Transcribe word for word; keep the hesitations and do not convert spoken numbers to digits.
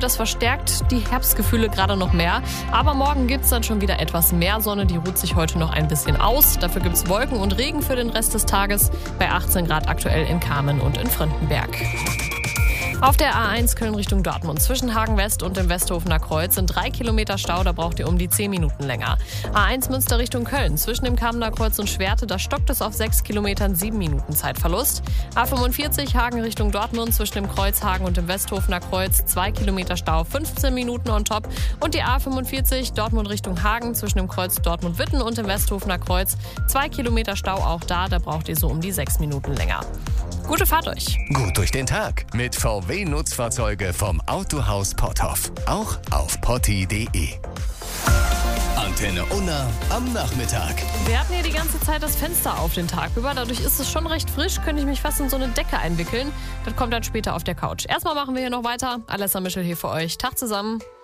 das verstärkt die Herbstgefühle gerade noch mehr. Aber morgen gibt es dann schon wieder etwas mehr Sonne. Die ruht sich heute noch ein bisschen aus. Dafür gibt es Wolken und Regen für den Rest des Tages. Bei achtzehn Grad aktuell in Kamen und in Frontenberg. Auf der A eins Köln Richtung Dortmund zwischen Hagen West und dem Westhofener Kreuz sind drei Kilometer Stau, da braucht ihr um die zehn Minuten länger. A eins Münster Richtung Köln zwischen dem Kamener Kreuz und Schwerte, da stockt es auf sechs Kilometern, sieben Minuten Zeitverlust. A fünfundvierzig Hagen Richtung Dortmund zwischen dem Kreuz Hagen und dem Westhofener Kreuz, zwei Kilometer Stau, fünfzehn Minuten on top. Und die A fünfundvierzig Dortmund Richtung Hagen zwischen dem Kreuz Dortmund-Witten und dem Westhofener Kreuz, zwei Kilometer Stau auch da, da braucht ihr so um die sechs Minuten länger. Gute Fahrt euch! Gut durch den Tag mit V W-Nutzfahrzeuge vom Autohaus Potthoff. Auch auf potti punkt de. Antenne Unna am Nachmittag. Wir hatten hier die ganze Zeit das Fenster auf den Tag über. Dadurch ist es schon recht frisch. Könnte ich mich fast in so eine Decke einwickeln. Das kommt dann später auf der Couch. Erstmal machen wir hier noch weiter. Alessa Mischel hier für euch. Tag zusammen.